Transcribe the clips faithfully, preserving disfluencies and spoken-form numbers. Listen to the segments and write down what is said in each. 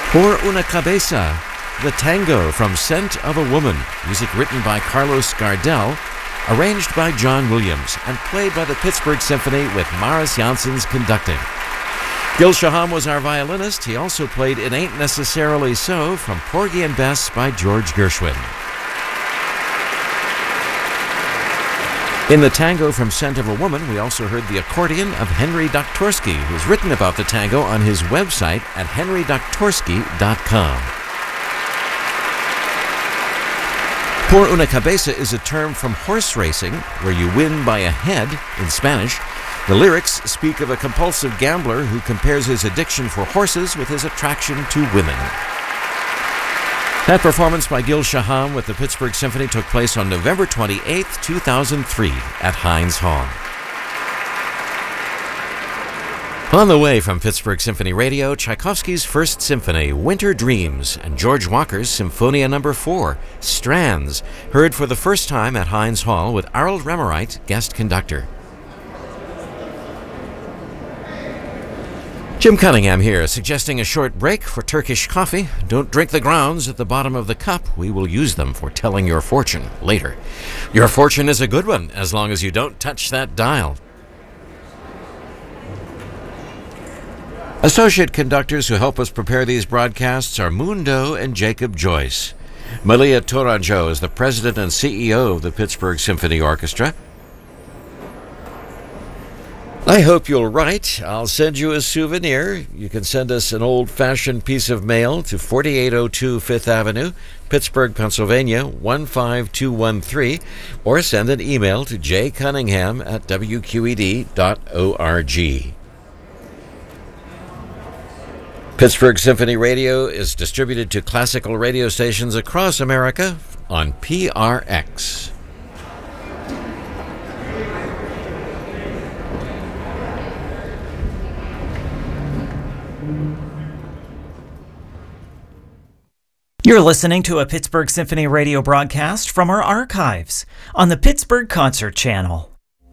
Por una cabeza, the tango from Scent of a Woman, music written by Carlos Gardel, arranged by John Williams, and played by the Pittsburgh Symphony with Maris Janssens conducting. Gil Shaham was our violinist. He also played It Ain't Necessarily So from Porgy and Bess by George Gershwin. In the tango from Scent of a Woman, we also heard the accordion of Henry Doktorsky, who's written about the tango on his website at henry doktorsky dot com. Por una cabeza is a term from horse racing, where you win by a head in Spanish. The lyrics speak of a compulsive gambler who compares his addiction for horses with his attraction to women. That performance by Gil Shaham with the Pittsburgh Symphony took place on November twenty-eighth, two thousand three at Heinz Hall. On the way from Pittsburgh Symphony Radio, Tchaikovsky's First Symphony, Winter Dreams, and George Walker's Symphonia Number four, Strands, heard for the first time at Heinz Hall with Arnold Remereit, guest conductor. Jim Cunningham here, suggesting a short break for Turkish coffee. Don't drink the grounds at the bottom of the cup. We will use them for telling your fortune later. Your fortune is a good one, as long as you don't touch that dial. Associate conductors who help us prepare these broadcasts are Moon Doe and Jacob Joyce. Malia Tourangeau is the president and C E O of the Pittsburgh Symphony Orchestra. I hope you'll write. I'll send you a souvenir. You can send us an old-fashioned piece of mail to forty-eight oh two Fifth Avenue, Pittsburgh, Pennsylvania, one five two one three, or send an email to j cunningham at w q e d dot org. Pittsburgh Symphony Radio is distributed to classical radio stations across America on P R X. You're listening to a Pittsburgh Symphony Radio broadcast from our archives on the Pittsburgh Concert Channel.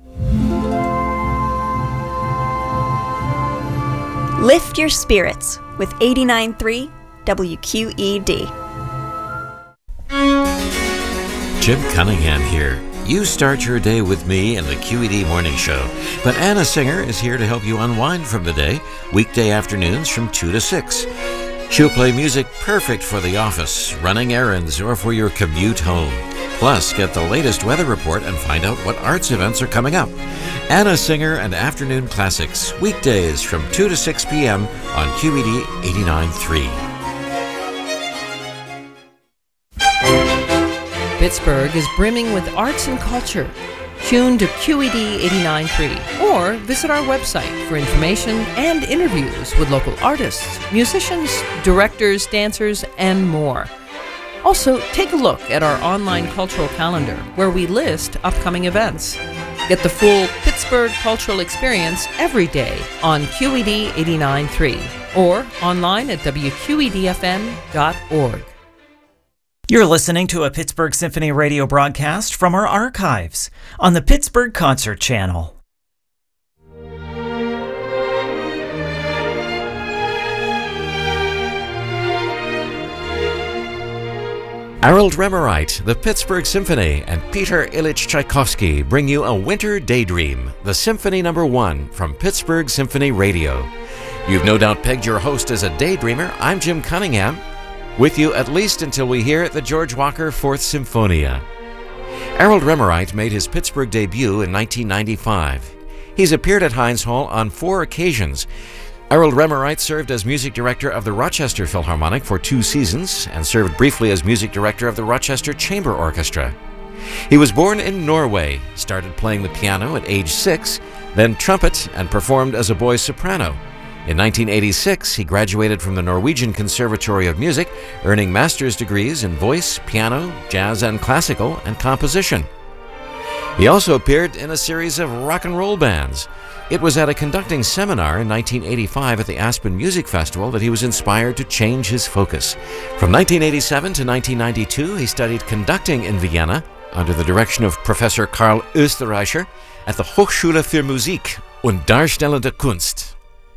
Lift your spirits with eighty-nine point three W Q E D. Jim Cunningham here. You start your day with me in the Q E D Morning Show, but Anna Singer is here to help you unwind from the day, weekday afternoons from two to six. She'll play music perfect for the office, running errands, or for your commute home. Plus, get the latest weather report and find out what arts events are coming up. Anna Singer and Afternoon Classics, weekdays from two to six p.m. on Q E D eighty-nine point three. Pittsburgh is brimming with arts and culture. Tune to Q E D eighty-nine point three or visit our website for information and interviews with local artists, musicians, directors, dancers, and more. Also, take a look at our online cultural calendar where we list upcoming events. Get the full Pittsburgh cultural experience every day on Q E D eighty-nine point three or online at w q e d f m dot org. You're listening to a Pittsburgh Symphony Radio broadcast from our archives on the Pittsburgh Concert Channel. Harold Remereit, the Pittsburgh Symphony, and Peter Ilyich Tchaikovsky bring you A Winter Daydream, the Symphony Number One from Pittsburgh Symphony Radio. You've no doubt pegged your host as a daydreamer. I'm Jim Cunningham, with you at least until we hear the George Walker Fourth Symphonia. Harold Remereit made his Pittsburgh debut in nineteen ninety-five. He's appeared at Heinz Hall on four occasions. Harold Remereit served as music director of the Rochester Philharmonic for two seasons and served briefly as music director of the Rochester Chamber Orchestra. He was born in Norway, started playing the piano at age six, then trumpet, and performed as a boy soprano. In nineteen eighty-six, he graduated from the Norwegian Conservatory of Music, earning master's degrees in voice, piano, jazz and classical, and composition. He also appeared in a series of rock and roll bands. It was at a conducting seminar in nineteen eighty-five at the Aspen Music Festival that he was inspired to change his focus. From nineteen eighty-seven to nineteen ninety-two, he studied conducting in Vienna under the direction of Professor Karl Österreicher at the Hochschule für Musik und Darstellende Kunst.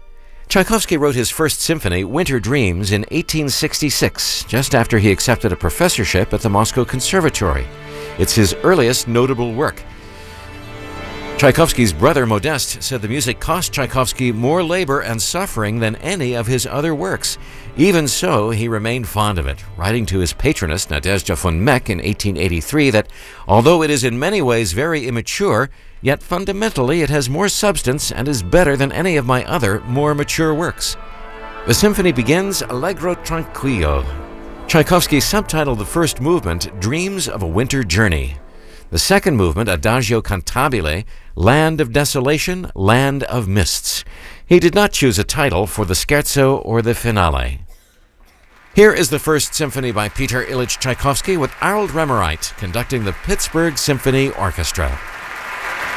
Tchaikovsky wrote his first symphony, Winter Dreams, in eighteen sixty-six, just after he accepted a professorship at the Moscow Conservatory. It's his earliest notable work. Tchaikovsky's brother Modest said the music cost Tchaikovsky more labor and suffering than any of his other works. Even so, he remained fond of it, writing to his patroness Nadezhda von Meck in eighteen eighty-three that although it is in many ways very immature, yet fundamentally it has more substance and is better than any of my other, more mature works. The symphony begins Allegro tranquillo. Tchaikovsky subtitled the first movement Dreams of a Winter Journey. The second movement, Adagio cantabile, Land of Desolation, Land of Mists. He did not choose a title for the scherzo or the finale. Here is the first symphony by Peter Ilyich Tchaikovsky with Harold Remereit conducting the Pittsburgh Symphony Orchestra.